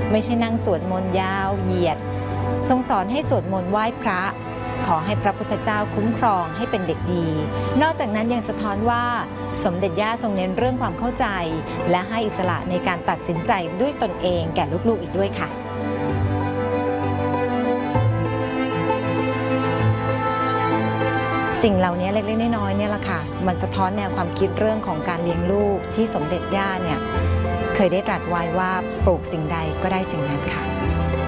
ไม่ใช่นั่งสวดมนต์ยาวเหยียดทรงสอนให้สวดมนต์ไหว้พระขอให้พระพุทธเจ้าคุ้มครองให้เป็นเด็กดีนอกจากนั้นยังสะท้อนว่าสมเด็จย่าทรงเน้นเรื่องความเข้าใจและให้อิสระในการตัดสินใจด้วยตนเองแก่ลูกๆอีกด้วยค่ะสิ่งเหล่านี้เล็กๆน้อยๆเนี่ยแหละค่ะมันสะท้อนแนวความคิดเรื่องของการเลี้ยงลูกที่สมเด็จย่าเนี่ยเคยได้ตรัสไว้ว่าปลูกสิ่งใดก็ได้สิ่งนั้นค่ะ